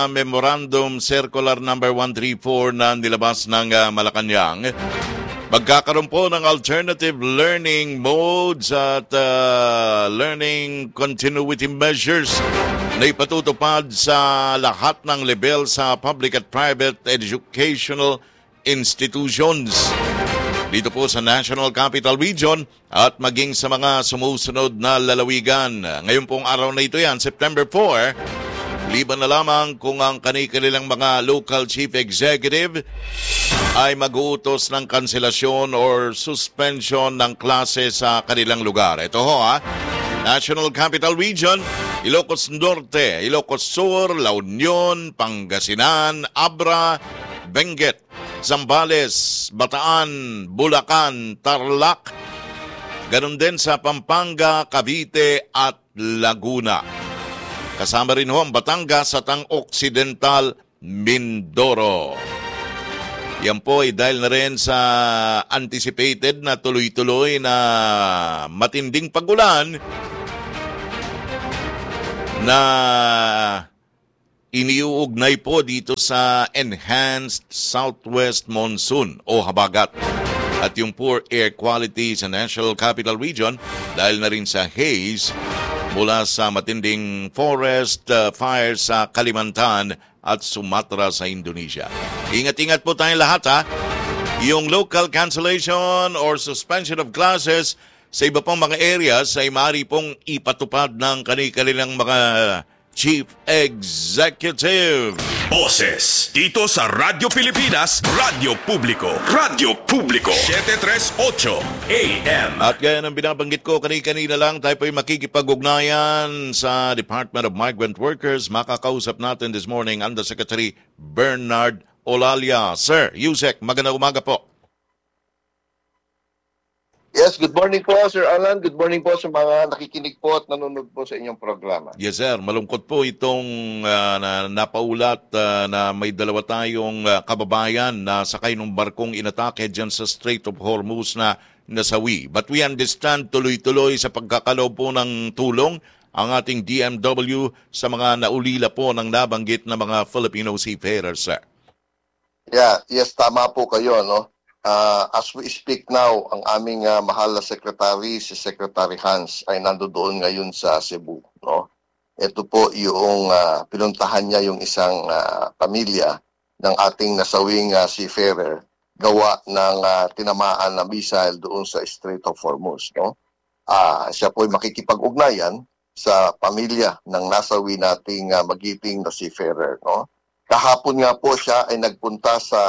Memorandum Circular number 134 na nilabas ng Malacanang. Magkakaroon po ng alternative learning modes at learning continuity measures na ipatutupad sa lahat ng level sa public at private educational institutions dito po sa National Capital Region at maging sa mga sumusunod na lalawigan. Ngayon pong araw na ito yan, September 4, liban na lamang kung ang kanilang mga local chief executive ay mag-uutos ng kanselasyon or suspension ng klase sa kanilang lugar. Ito ho National Capital Region, Ilocos Norte, Ilocos Sur, La Union, Pangasinan, Abra, Benguet, Zambales, Bataan, Bulacan, Tarlac, ganun din sa Pampanga, Cavite at Laguna. Kasama rin ho ang Batangas at ang Occidental Mindoro. Yan po ay dahil na rin sa anticipated na tuloy-tuloy na matinding pagulan na iniuugnay po dito sa Enhanced Southwest Monsoon o habagat. At yung poor air quality sa National Capital Region dahil na rin sa haze mula sa matinding forest fires sa Kalimantan at Sumatra sa Indonesia. Ingat-ingat po tayong lahat Yung local cancellation or suspension of classes sa iba pang mga areas ay maaari pong ipatupad ng kanilang mga Chief Executive. Boses dito sa Radyo Pilipinas, Radyo Publiko. Radyo Publiko 738 AM. At gaya ng binabanggit ko kanina lang, tayo po'y makikipag-ugnayan sa Department of Migrant Workers. Makakausap natin this morning Undersecretary Bernard Olalia. Sir, Yusek, magandang umaga po. Yes, good morning po Sir Alan. Good morning po sa mga nakikinig po at nanonood po sa inyong programa. Yes sir, malungkot po itong napaulat na may dalawa tayong kababayan na sakay ng barkong inatake dyan sa Strait of Hormuz na nasawi. But we understand tuloy-tuloy sa pagkakaloob po ng tulong ang ating DMW sa mga naulila po ng nabanggit na mga Filipino seafarers, sir. Yes, tama po kayo, no? As we speak now, ang aming mahal na secretary, si Secretary Hans, ay nandoon ngayon sa Cebu. No? Ito po yung pinuntahan niya yung isang pamilya ng ating nasawing seafarer gawa ng tinamaan na missile doon sa Strait of Hormuz. No? Siya po ay makikipag-ugnayan sa pamilya ng nasawi nating magiting na seafarer. No? Kahapon nga po siya ay nagpunta sa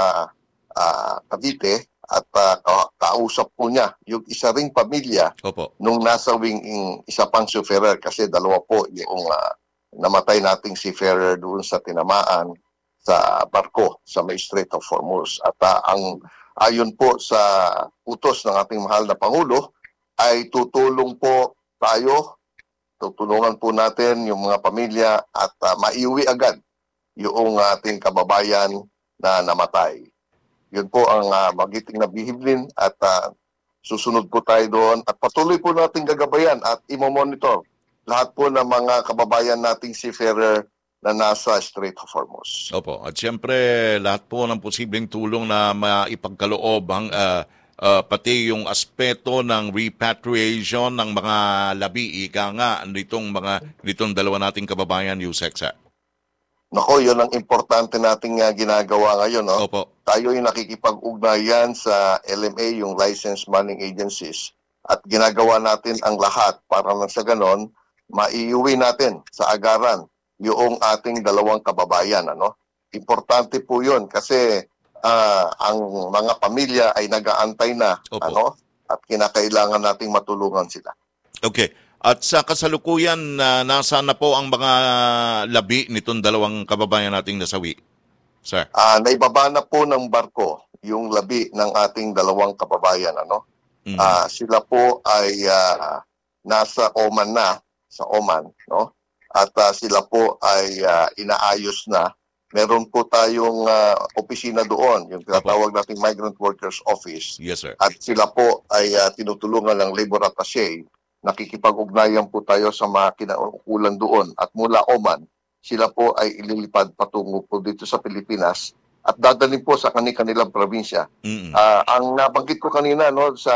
Cavite at kausap po niya yung isa ring pamilya nung nasawing isa pang seafarer kasi dalawa po yung namatay nating seafarer doon sa tinamaan sa barko sa may Strait of Hormuz. At ayon po sa utos ng ating mahal na Pangulo ay tutulong po tayo, tutulungan po natin yung mga pamilya at maiuwi agad yung ating kababayan na namatay. Yun po ang magiting na bihiblin at susunod po tayo doon at patuloy po natin gagabayan at imomonitor lahat po ng mga kababayan nating seafarer na nasa Strait of Hormuz. Opo. At siyempre, lahat po ng posibleng tulong na maipagkaloob ang pati yung aspeto ng repatriation ng mga labi, ika nga nitong dalawa nating kababayan, Yusek, sir. Nako, yun ang importante nating ginagawa ngayon. No? Opo. Tayo yung nakikipag-ugnayan sa LMA, yung Licensed Manning Agencies, at ginagawa natin ang lahat para nang sa ganon, maiuwi natin sa agaran yung ating dalawang kababayan. Ano? Importante po yun kasi ang mga pamilya ay nag-aantay na at kinakailangan nating matulungan sila. Okay. At sa kasalukuyan, nasaan na po ang mga labi nitong dalawang kababayan nating nasawi, sir? Naibaba na po ng barko yung labi ng ating dalawang kababayan. Ano? Sila po ay nasa Oman na, sa Oman. No? At sila po ay inaayos na. Meron po tayong opisina doon, yung tinatawag nating Migrant Workers Office. Yes, sir. At sila po ay tinutulungan ng labor attaché. Nakikipag-ugnayan po tayo sa mga kinaukulan doon at mula Oman sila po ay ililipad patungo po dito sa Pilipinas at dadalhin po sa kanilang probinsya. Ang nabanggit ko kanina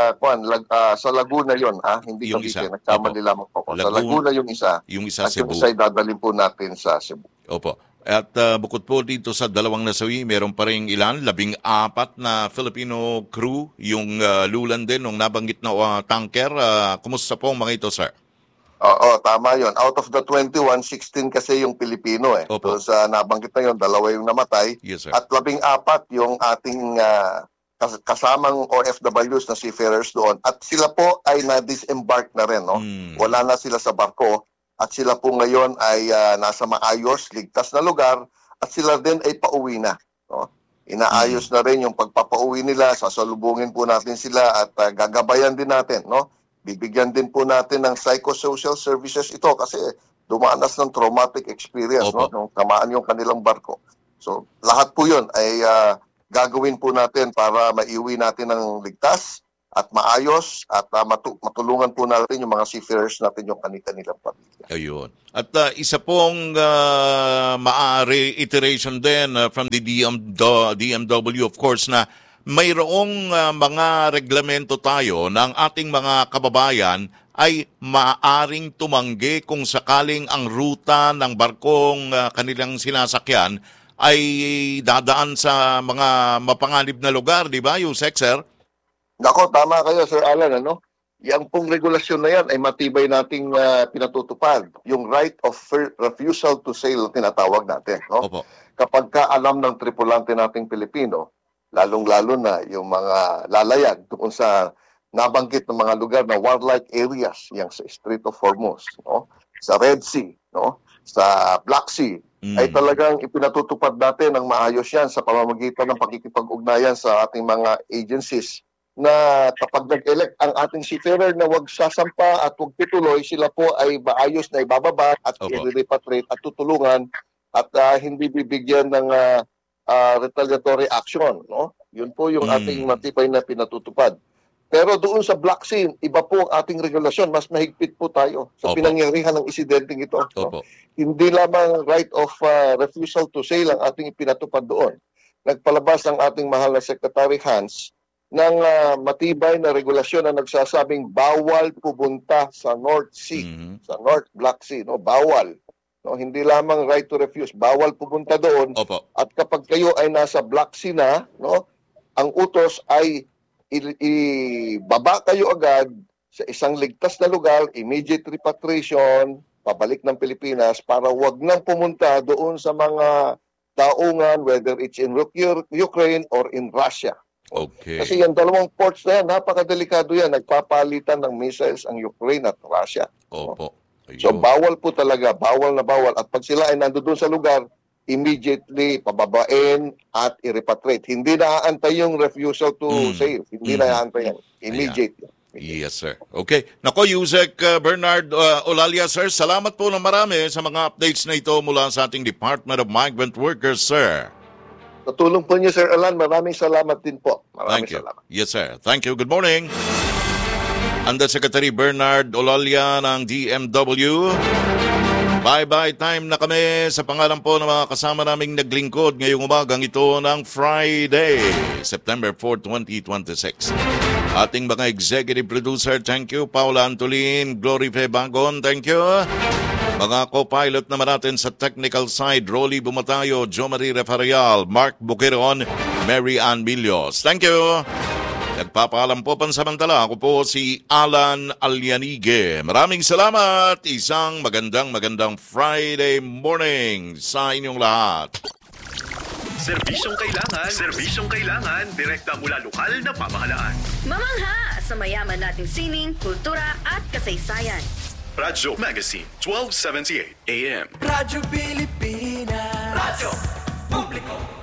sa Laguna 'yon, hindi yung Cavite, isa. nagkamali lamang po ako. Sa Laguna yung isa. Yung isa at Cebu. yung isa ay dadalhin po natin sa Cebu. Opo. At bukod po dito sa dalawang nasawi, meron pa rin 14 na Filipino crew, yung lulan din, ng nabanggit na tanker. Kumusta po ang mga ito, sir? Oo, tama yon. Out of the 21, 16 kasi yung Pilipino . Opo. So sa nabanggit na yon, 2 yung namatay. Yes, sir. At 14 yung ating kasamang OFWs na seafarers doon. At sila po ay na-disembark na rin. No? Wala na sila sa barko. At sila po ngayon ay nasa maayos, ligtas na lugar. At sila din ay pauwi na. No? Inaayos na rin yung pagpapauwi nila. Sasalubungin po natin sila at gagabayan din natin. No? Bibigyan din po natin ng psychosocial services ito kasi dumanas ng traumatic experience, no? Nung tamaan yung kanilang barko. So, lahat po yun ay gagawin po natin para maiuwi natin ng ligtas at maayos at matulungan po natin yung mga seafarers natin yung kanilang pamilya. Ayun. At isa pong maaari iteration din from the DMW, of course, na mayroong mga reglamento tayo ng ating mga kababayan ay maaring tumanggi kung sakaling ang ruta ng barkong kanilang sinasakyan ay dadaan sa mga mapanganib na lugar, di ba, Yusek, sir? Nako, tama kayo, Sir Alan, ano? Yang pong regulasyon na yan ay matibay nating pinatutupad. Yung right of refusal to sail tinatawag natin, no? Opo. Kapag ka alam ng tripulante nating Pilipino, lalong-lalo na yung mga lalayag doon sa nabanggit ng mga lugar na warlike areas, yung sa Strait of Hormuz, no? Sa Red Sea, no? Sa Black Sea, ay talagang ipinatutupad natin ng maayos yan sa pamamagitan ng pakikipag-ugnayan sa ating mga agencies na kapag nag-elect ang ating seafarer na wag sasampa at wag tutuloy, sila po ay maayos na ibababa at i-repatriate at tutulungan at hindi bibigyan ng retaliatory action, no? Yun po yung ating matibay na pinatutupad. Pero doon sa Black Sea, iba po ang ating regulasyon, mas mahigpit po tayo sa pinangyarihan ng insidenteng ito. No? Hindi lamang right of refusal to sail ang ating ipinatupad doon. Nagpalabas ang ating mahal na Secretary Hans ng matibay na regulasyon na nagsasabing bawal pupunta sa North Sea, sa North Black Sea, no? Bawal. No, hindi lamang right to refuse, bawal pupunta doon. At kapag kayo ay nasa Black Sea na, no, ang utos ay ibaba kayo agad sa isang ligtas na lugar, immediate repatriation, pabalik ng Pilipinas para wag nang pumunta doon sa mga daungan, whether it's in Ukraine or in Russia. Okay. Kasi yung dalawang ports na yan, napakadelikado yan. Nagpapalitan ng missiles ang Ukraine at Russia. Opo. So bawal po talaga, bawal na bawal. At pag sila ay nandoon sa lugar, immediately pababain at i-repatriate. Hindi naaantay yung refusal to sail. Hindi naaantay yan. Immediately. Yes, sir. Okay. Nako, Yusek Bernard Olalia, sir, salamat po ng marami sa mga updates na ito mula sa ating Department of Migrant Workers, sir. Sa tulong po niyo, Sir Alan, maraming salamat din po. Maraming salamat. Yes, sir. Thank you. Good morning. Undersecretary Bernard Olalia ng DMW. Bye-bye time na kami sa pangalan po ng mga kasama naming naglingkod ngayong umagang ito ng Friday, September 4, 2026. Ating mga executive producer, thank you. Paula Antolin, Glory Febagon, thank you. Mga co-pilot naman natin sa technical side, Rolly Bumatayo, Jo Marie Refarial, Mark Buqueron, Mary Ann Milios. Thank you. Nagpapaalam po pansamantala. Ako po si Alan Alianige. Maraming salamat. Isang magandang Friday morning sa inyong lahat. Serbisyong kailangan, direkta mula lokal na pamahalaan. Mamangha sa mayaman nating sining, kultura at kasaysayan. Radyo Magazine, 1278 AM. Radyo Pilipinas. Radyo Publiko.